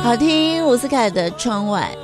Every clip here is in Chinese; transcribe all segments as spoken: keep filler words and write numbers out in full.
好听伍思凯的窗外。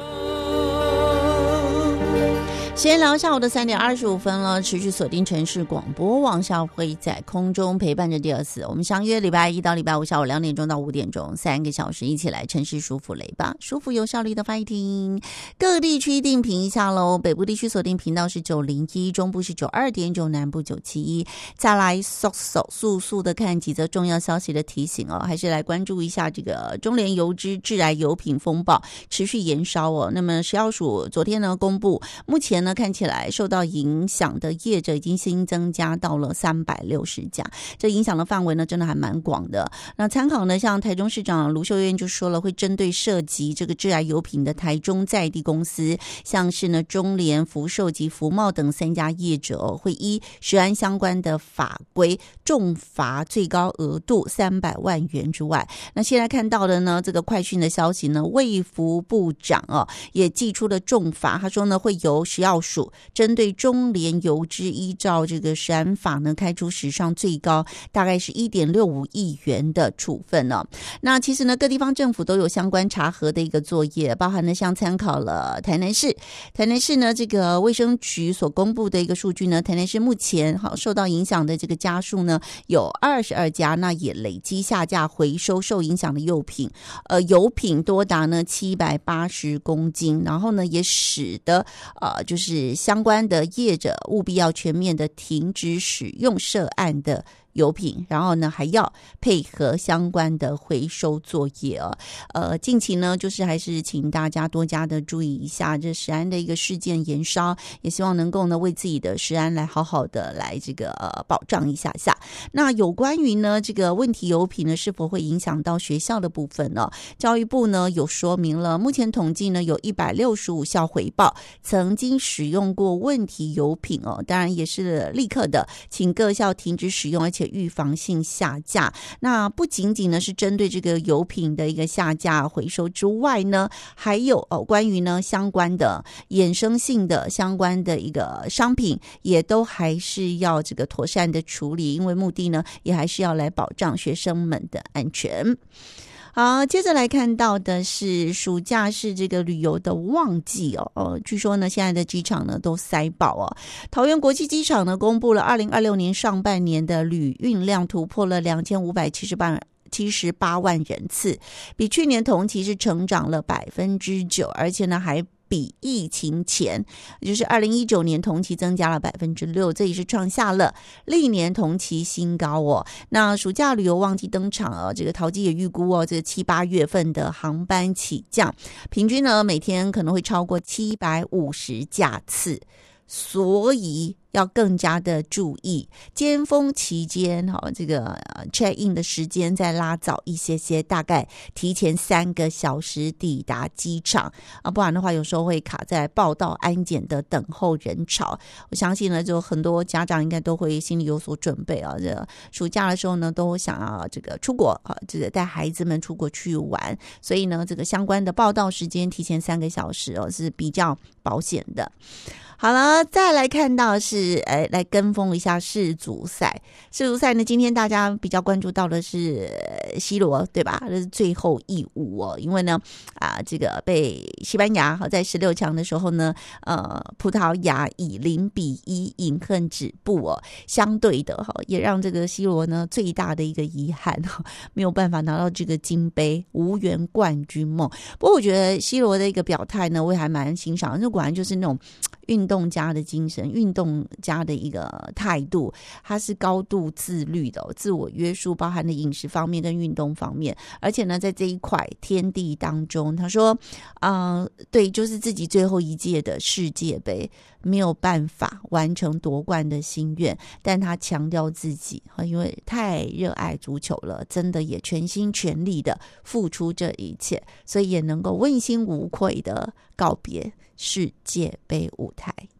先聊下午的三点二十五分了，持续锁定城市广播网，下午会在空中陪伴着第二次。我们相约礼拜一到礼拜五下午两点钟到五点钟，三个小时一起来城市舒服雷吧，舒服有效率的 fighting。各地区定频一下喽，北部地区锁定频道是九零一，中部是九二点九，南部九七一。再来速速速速的看几则重要消息的提醒哦，还是来关注一下这个中联油脂致癌油品风暴持续延烧哦。那么食药署昨天呢公布，目前呢看起来受到影响的业者已经新增加到了三百六十家，这影响的范围呢真的还蛮广的。那参考呢，像台中市长卢秀燕就说了，会针对涉及这个致癌油品的台中在地公司，像是呢中联、福寿及福茂等三家业者、哦、会依食安相关的法规重罚最高额度三百万元之外，那现在看到的呢这个快讯的消息呢，卫福部长哦也祭出了重罚，他说呢会由食药署针对中联油脂依照这个食安法呢开出史上最高大概是 一点六五亿元的处分哦。那其实呢各地方政府都有相关查核的一个作业，包含呢像参考了台南市台南市呢这个卫生局所公布的一个数据呢，台南市目前好受到影响的这个家数呢有二十二家，那也累积下架回收受影响的油品呃油品多达呢七百八十公斤，然后呢也使得呃就是相关的业者务必要全面的停止使用涉案的油品，然后呢还要配合相关的回收作业哦。呃，近期呢就是还是请大家多加的注意一下这食安的一个事件延烧，也希望能够呢为自己的食安来好好的来这个呃保障一下下。那有关于呢这个问题油品呢是否会影响到学校的部分呢？教育部呢有说明了，目前统计呢有一百六十五校回报曾经使用过问题油品哦，当然也是立刻的请各校停止使用，而且预防性下架。那不仅仅呢是针对这个油品的一个下架回收之外呢，还有哦关于呢相关的衍生性的相关的一个商品也都还是要这个妥善的处理，因为目的呢也还是要来保障学生们的安全。好，接着来看到的是暑假是这个旅游的旺季哦，哦，据说呢现在的机场呢都塞爆哦。桃园国际机场呢公布了二零二六年上半年的旅运量突破了两千五百七十八七十八万人次，比去年同期是成长了百分之九，而且呢还比疫情前就是二零一九年同期增加了百分之六，这也是创下了历年同期新高哦。那暑假旅游旺季登场哦，这个桃机也预估哦，这个七八月份的航班起降，平均呢每天可能会超过七百五十架次。所以要更加的注意尖峰期间这个 check in 的时间再拉早一些些，大概提前三个小时抵达机场啊，不然的话有时候会卡在报到安检的等候人潮。我相信呢就很多家长应该都会心里有所准备啊，这暑假的时候呢都想要这个出国啊，这个带孩子们出国去玩，所以呢这个相关的报到时间提前三个小时哦是比较保险的。好了，再来看到是呃，来跟风一下世足赛。世足赛呢，今天大家比较关注到的是 C 罗，对吧？这是最后一舞哦，因为呢，啊，这个被西班牙在十六强的时候呢，呃，葡萄牙以零比一饮恨止步哦。相对的哈，也让这个 C 罗呢最大的一个遗憾，没有办法拿到这个金杯，无缘冠军梦。不过我觉得 C 罗的一个表态呢，我也还蛮欣赏，这果然就是那种运动家的精神，运动家的一个态度，他是高度自律的、哦、自我约束，包含的饮食方面跟运动方面，而且呢在这一块天地当中，他说呃，对，就是自己最后一届的世界杯没有办法完成夺冠的心愿，但他强调自己因为太热爱足球了，真的也全心全力的付出这一切，所以也能够问心无愧的告别世界杯舞台。